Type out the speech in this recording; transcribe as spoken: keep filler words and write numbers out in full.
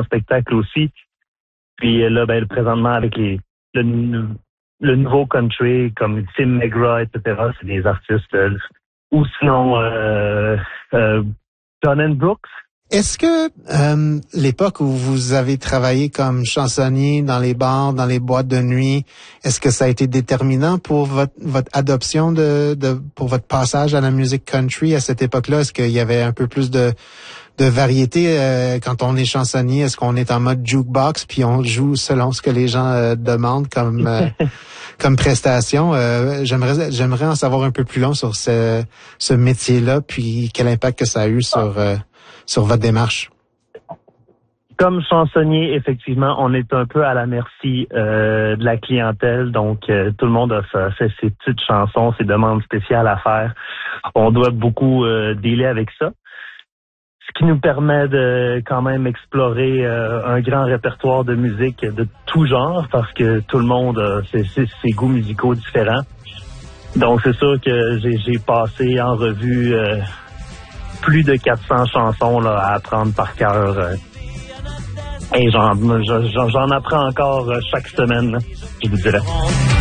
spectacle aussi. Puis là, ben, présentement, avec les le, le nouveau country, comme Tim McGraw, et cetera, c'est des artistes. Euh, ou sinon, euh, euh, John and Brooks. Est-ce que euh, l'époque où vous avez travaillé comme chansonnier dans les bars, dans les boîtes de nuit, est-ce que ça a été déterminant pour votre votre adoption de, de pour votre passage à la musique country à cette époque-là? Est-ce qu'il y avait un peu plus de de variété euh, quand on est chansonnier? Est-ce qu'on est en mode jukebox puis on joue selon ce que les gens euh, demandent comme euh, comme prestation? Euh, j'aimerais j'aimerais en savoir un peu plus long sur ce ce métier-là puis quel impact que ça a eu sur euh, sur votre démarche. Comme chansonnier, effectivement, on est un peu à la merci euh, de la clientèle. Donc, euh, tout le monde a fait, fait ses petites chansons, ses demandes spéciales à faire. On doit beaucoup euh, dealer avec ça. Ce qui nous permet de quand même explorer euh, un grand répertoire de musique de tout genre, parce que tout le monde a ses, ses, ses goûts musicaux différents. Donc, c'est sûr que j'ai, j'ai passé en revue euh, plus de quatre cents chansons là, à apprendre par cœur. Euh, et j'en, j'en, j'en apprends encore chaque semaine, je vous dirais.